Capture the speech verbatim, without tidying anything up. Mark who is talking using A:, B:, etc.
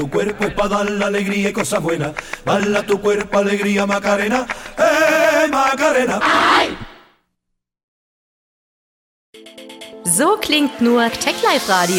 A: Tu cuerpo es para dar la alegría y cosas buenas. Bala tu cuerpo, alegría, Macarena. ¡Eh, Macarena! Ay.
B: So klingt nur TechLife Radio.